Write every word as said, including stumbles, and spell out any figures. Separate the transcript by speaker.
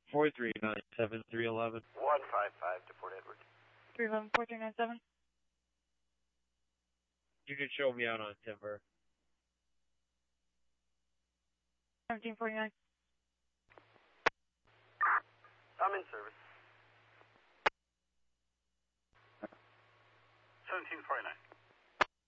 Speaker 1: four three nine seven, three eleven.
Speaker 2: one five five to Port Edward.
Speaker 3: three eleven, four three nine seven.
Speaker 1: You can show me out on Timber.
Speaker 3: seventeen forty-nine.
Speaker 2: I'm in service.
Speaker 4: seventeen forty-nine.